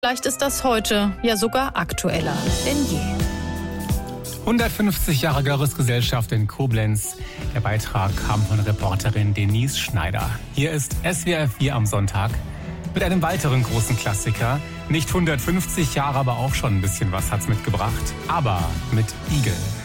Vielleicht ist das heute ja sogar aktueller denn je. 150 Jahre Görres-Gesellschaft in Koblenz. Der Beitrag kam von Reporterin Denise Schneider. Hier ist SWR 4 am Sonntag mit einem weiteren großen Klassiker. Nicht 150 Jahre, aber auch schon ein bisschen was hat's mitgebracht. Aber mit Igel.